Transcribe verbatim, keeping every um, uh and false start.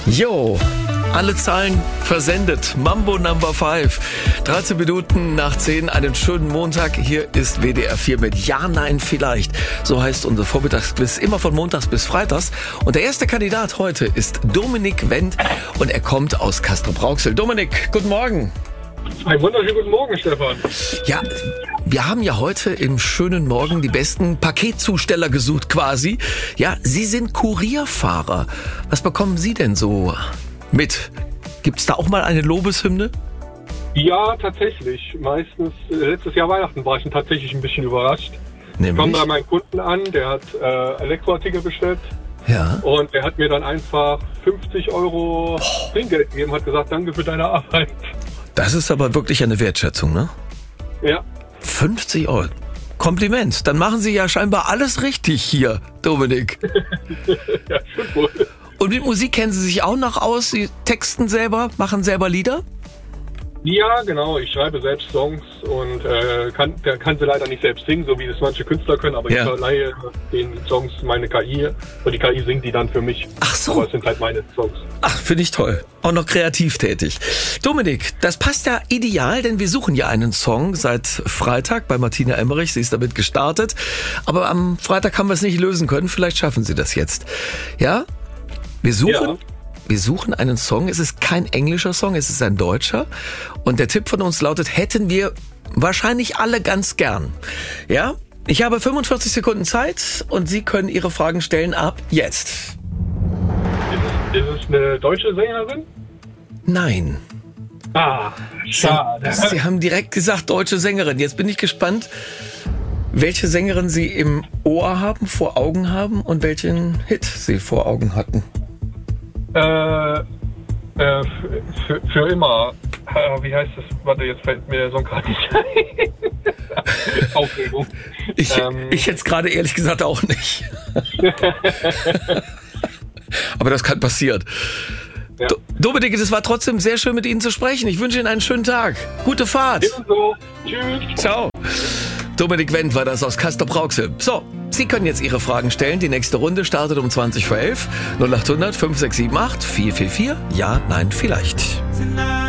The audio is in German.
Jo, alle Zahlen versendet. Mambo Number five. dreizehn Minuten nach zehn, einen schönen Montag. Hier ist W D R vier mit Ja, Nein, Vielleicht. So heißt unser Vormittagsquiz immer von montags bis freitags. Und der erste Kandidat heute ist Dominik Wendt und er kommt aus Castrop-Rauxel. Dominik, guten Morgen. Einen wunderschönen guten Morgen, Stefan. Ja, wir haben ja heute im schönen Morgen die besten Paketzusteller gesucht quasi. Ja, Sie sind Kurierfahrer. Was bekommen Sie denn so mit? Gibt's da auch mal eine Lobeshymne? Ja, tatsächlich. Meistens, äh, letztes Jahr Weihnachten war ich tatsächlich ein bisschen überrascht. Nämlich? Ich komme bei meinem Kunden an, der hat äh, Elektroartikel bestellt. Ja. Und der hat mir dann einfach fünfzig Euro Trinkgeld gegeben, hat gesagt, danke für deine Arbeit. Das ist aber wirklich eine Wertschätzung, ne? Ja. fünfzig Euro. Kompliment. Dann machen Sie ja scheinbar alles richtig hier, Dominik. Ja, schon wohl. Und mit Musik kennen Sie sich auch noch aus? Sie texten selber, machen selber Lieder? Ja, genau. Ich schreibe selbst Songs und äh, kann, der kann sie leider nicht selbst singen, so wie das manche Künstler können, aber Ja. ich verleihe den Songs meine K I und die K I singt die dann für mich. Ach so. Aber es sind halt meine Songs. Ach, finde ich toll. Auch noch kreativ tätig. Dominik, das passt ja ideal, denn wir suchen ja einen Song seit Freitag bei Martina Emmerich. Sie ist damit gestartet. Aber am Freitag haben wir es nicht lösen können. Vielleicht schaffen Sie das jetzt. Ja? Wir suchen... Ja. Wir suchen einen Song. Es ist kein englischer Song, es ist ein deutscher. Und der Tipp von uns lautet, hätten wir wahrscheinlich alle ganz gern. Ja? Ich habe fünfundvierzig Sekunden Zeit und Sie können Ihre Fragen stellen ab jetzt. Ist es, ist es eine deutsche Sängerin? Nein. Ah, schade. Sie haben direkt gesagt, deutsche Sängerin. Jetzt bin ich gespannt, welche Sängerin Sie im Ohr haben, vor Augen haben und welchen Hit Sie vor Augen hatten. Äh, äh, für, für immer. Äh, wie heißt das? Warte, jetzt fällt mir der Song gerade nicht ein. Aufregung. Ich, Ähm. ich hätte es gerade ehrlich gesagt auch nicht. Aber das kann passieren. Ja. Do- Dominik, es war trotzdem sehr schön mit Ihnen zu sprechen. Ich wünsche Ihnen einen schönen Tag. Gute Fahrt. Ebenso. Tschüss. Ciao. Dominik Wendt war das aus Castrop-Rauxel. So, Sie können jetzt Ihre Fragen stellen. Die nächste Runde startet um zwanzig vor elf. null acht hundert fünf sechs sieben acht vier vier vier. Ja, nein, vielleicht.